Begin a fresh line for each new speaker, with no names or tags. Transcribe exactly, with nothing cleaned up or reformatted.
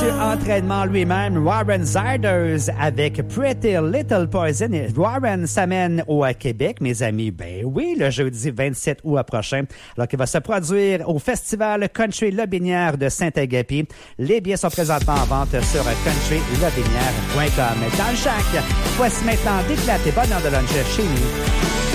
Monsieur Entraînement lui-même, Warren Ziders, avec Pretty Little Poison. Et Warren s'amène au Québec, mes amis. Ben oui, le jeudi vingt-sept août prochain, alors qu'il va se produire au Festival Country Lobinière de Saint-Agapi. Les billets sont présentement en vente sur country lobinière point com. Dans le Shack, voici maintenant d'éclater bonheur de lunch chez nous.